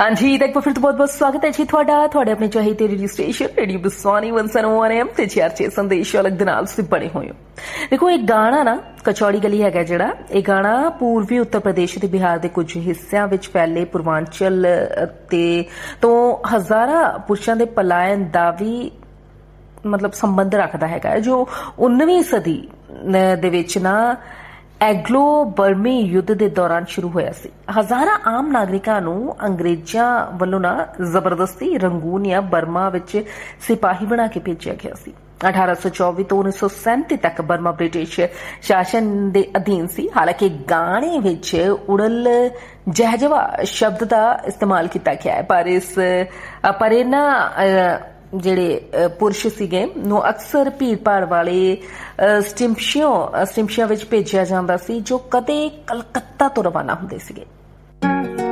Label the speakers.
Speaker 1: हाँ जी, एक बार फिर तो बहुत बहुत स्वागत है जी ਤੁਹਾਡੇ ਆਪਣੇ ਚਾਹੀ ਤੇ ਰੇਡੀਓ ਸਟੇਸ਼ਨ ਰੇਡੀਓ ਬਸਵਾਨੀ 101 AM ਤੇ ਚਰਚੇ ਸੰਦੇਸ਼ ਵਾਲਕ ਦੇ ਨਾਲ ਤੁਸੀਂ ਬਣੇ ਹੋਏ ਹੋ। ਦੇਖੋ ਇਹ ਗਾਣਾ ਨਾ ਕਚੌੜੀ ਗਲੀ ਹੈਗਾ ਜਿਹੜਾ, ਇਹ ਗਾਣਾ ਪੂਰਬੀ ਉੱਤਰ ਪ੍ਰਦੇਸ਼ ਤੇ ਬਿਹਾਰ ਦੇ ਕੁਝ ਹਿੱਸਿਆਂ ਵਿੱਚ ਫੈਲੇ ਪੂਰਵਾਂਚਲ ਤੇ ਤੋਂ ਹਜ਼ਾਰਾਂ ਪੁਰਸ਼ਾਂ ਦੇ ਪਲਾਇਨ ਦਾ ਵੀ ਮਤਲਬ ਸੰਬੰਧ ਰੱਖਦਾ ਹੈਗਾ, ਜੋ 19ਵੀਂ ਸਦੀ ਦੇ ਵਿੱਚ ਨਾ ਐਗਲੋ ਬਰਮੀ ਯੁੱਧ ਦੇ ਦੌਰਾਨ ਸ਼ੁਰੂ ਹੋਇਆ ਸੀ। ਹਜ਼ਾਰਾਂ ਆਮ ਨਾਗਰਿਕਾਂ ਨੂੰ ਅੰਗਰੇਜ਼ਾਂ ਵੱਲੋਂ ਨਾ ਜ਼ਬਰਦਸਤੀ ਰੰਗੂਨ ਜਾਂ ਬਰਮਾ ਵਿੱਚ ਸਿਪਾਹੀ ਬਣਾ ਕੇ ਭੇਜਿਆ ਗਿਆ ਸੀ। 1824 ਤੋਂ 1937 ਤੱਕ ਬਰਮਾ ਬ੍ਰਿਟਿਸ਼ ਸ਼ਾਸਨ ਦੇ ਅਧੀਨ ਸੀ। ਹਾਲਾਂਕਿ ਗਾਣੇ ਵਿੱਚ ਉੜਲ ਜਹਜਵਾ ਸ਼ਬਦ ਦਾ ਇਸਤੇਮਾਲ ਕੀਤਾ ਗਿਆ ਹੈ, ਪਰ ਇਹਨਾਂ ਜਿਹੜੇ ਪੁਰਸ਼ ਸੀਗੇ ਨੂੰ ਅਕਸਰ ਭੀੜ ਭਾੜ ਵਾਲੇ ਸਟਿੰਪਸ਼ੀਆਂ ਵਿੱਚ ਭੇਜਿਆ ਜਾਂਦਾ ਸੀ, ਜੋ ਕਦੇ ਕਲਕੱਤਾ ਤੋਂ ਰਵਾਨਾ ਹੁੰਦੇ ਸੀਗੇ।